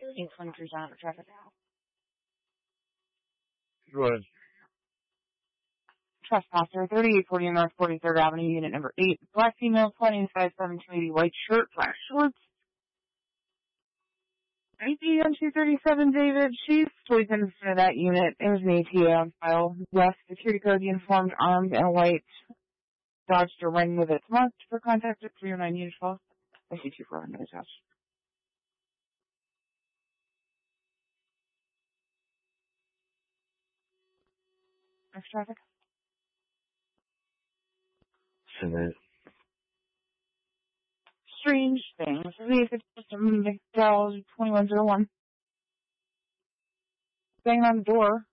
823 down for traffic. Go ahead. Trespasser, 3840 North 43rd Avenue, unit number 8. Black female, 20, size 780, white shirt, black shorts. ID on 237, David. She's sleeping in front of that unit. It was an ATA on file. Yes, security code uniformed, armed, and a white Dodge Durango with its marked for contact at 309 Unit 12. I see 241 attached. Next traffic. Submit. Strange things. Vehicle system, McDowell 2101. Banging on the door.